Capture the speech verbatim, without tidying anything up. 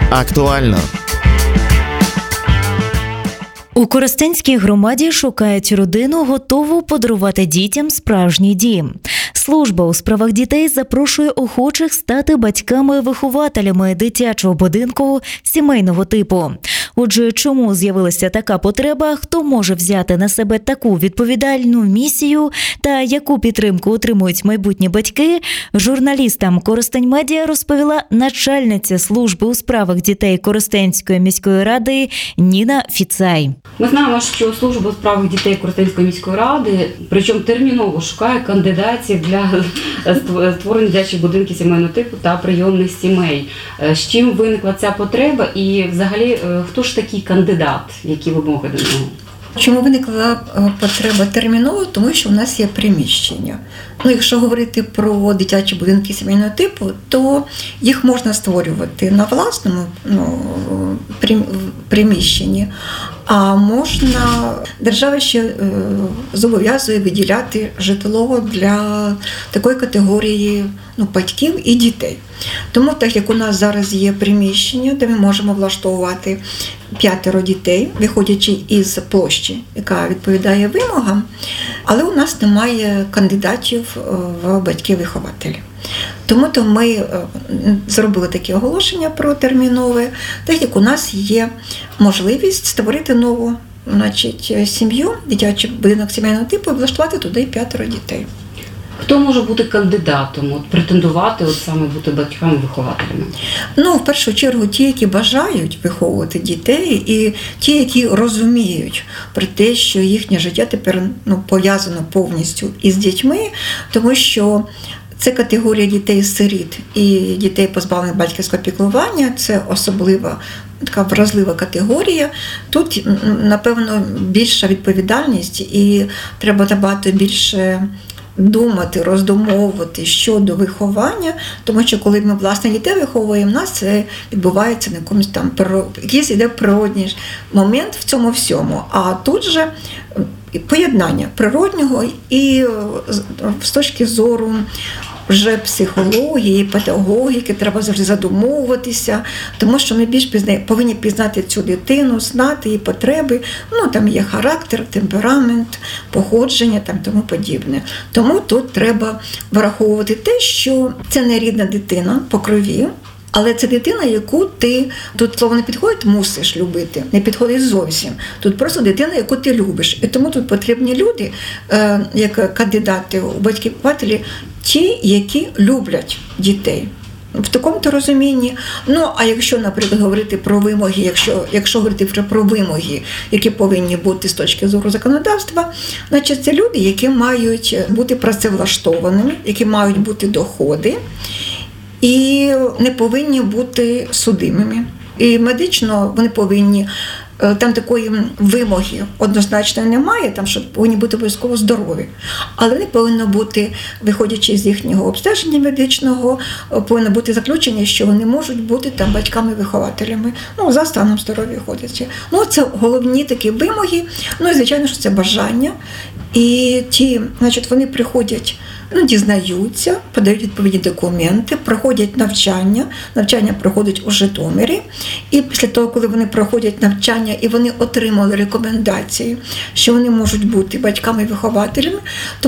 Актуально. У Коростенській громаді шукають родину, готову подарувати дітям справжній дім. Служба у справах дітей запрошує охочих стати батьками-вихователями дитячого будинку сімейного типу. Отже, чому з'явилася така потреба, хто може взяти на себе таку відповідальну місію та яку підтримку отримують майбутні батьки, журналістам Коростень Медіа розповіла начальниця служби у справах дітей Коростенської міської ради Ніна Фіцай. Ми знаємо, що служба у справах дітей Коростенської міської ради, причому терміново шукає кандидатів для створення дитячих будинків сімейного типу та прийомних сімей. З чим виникла ця потреба і взагалі хто ж такий кандидат, які вимоги до нього? Чому виникла потреба терміново? Тому що в нас є приміщення. Ну, якщо говорити про дитячі будинки сімейного типу, то їх можна створювати на власному ну, приміщенні, а можна, держава ще е, зобов'язує виділяти житло для такої категорії ну, батьків і дітей. Тому, так як у нас зараз є приміщення, де ми можемо влаштовувати п'ятеро дітей, виходячи із площі, яка відповідає вимогам, але у нас немає кандидатів в батьки-вихователі. Тому то ми зробили таке оголошення про термінове, так як у нас є можливість створити нову значить, сім'ю, дитячий будинок сімейного типу і влаштувати туди п'ятеро дітей. Хто може бути кандидатом, от, претендувати от саме бути батьками-вихователями? Ну, в першу чергу, ті, які бажають виховувати дітей, і ті, які розуміють про те, що їхнє життя тепер ну, пов'язано повністю із дітьми, тому що це категорія дітей-сиріт і дітей, позбавлених батьківського піклування, це особлива така вразлива категорія. Тут, напевно, більша відповідальність і треба набагато більше думати, роздумовувати щодо виховання, тому що коли ми власне дітей виховуємо, в нас це відбувається на якомусь там якийсь іде природній момент в цьому всьому. А тут же поєднання природнього і з точки зору вже психології, педагогіки, треба завжди задумовуватися, тому що ми більш пізна... повинні пізнати цю дитину, знати її потреби, ну там є характер, темперамент, походження там тому подібне. Тому тут треба враховувати те, що це не рідна дитина по крові, але це дитина, яку ти, тут слово не підходить, мусиш любити, не підходить зовсім. Тут просто дитина, яку ти любиш. І тому тут потрібні люди, як кандидати у батьки-вихователі, ті, які люблять дітей. В такому-то розумінні. Ну, а якщо, наприклад, говорити про вимоги, якщо, якщо говорити вже про вимоги, які повинні бути з точки зору законодавства, значить це люди, які мають бути працевлаштованими, які мають бути доходи, і не повинні бути судимими. І медично вони повинні, там такої вимоги однозначно немає, там що повинні бути обов'язково здорові. Але вони повинні бути, виходячи з їхнього обстеження медичного, повинно бути заключення, що вони можуть бути там батьками-вихователями, ну, за станом здоров'я ходячи. Ну, це головні такі вимоги, ну, і звичайно, що це бажання. І ті, значить, вони приходять, ну, дізнаються, подають відповідні документи, проходять навчання. Навчання проходить у Житомирі. І після того, коли вони проходять навчання і вони отримали рекомендації, що вони можуть бути батьками-вихователями, то